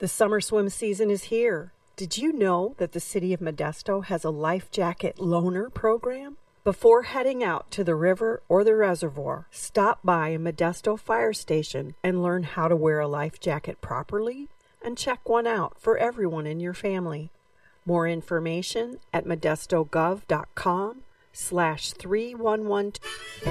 The summer swim season is here. Did you know that the City of Modesto has a life jacket loaner program? Before heading out to the river or the reservoir, stop by a Modesto fire station and learn how to wear a life jacket properly and check one out for everyone in your family. More information at modestogov.com/3112.